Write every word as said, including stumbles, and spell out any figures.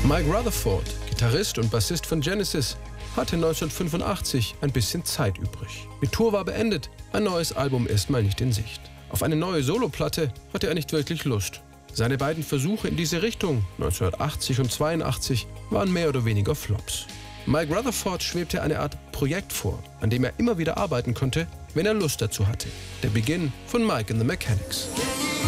Mike Rutherford, Gitarrist und Bassist von Genesis, hatte neunzehnhundertfünfundachtzig ein bisschen Zeit übrig. Die Tour war beendet, ein neues Album erstmal nicht in Sicht. Auf eine neue Soloplatte hatte er nicht wirklich Lust. Seine beiden Versuche in diese Richtung, neunzehnhundertachtzig und zweiundachtzig, waren mehr oder weniger Flops. Mike Rutherford schwebte eine Art Projekt vor, an dem er immer wieder arbeiten konnte, wenn er Lust dazu hatte. Der Beginn von Mike and the Mechanics.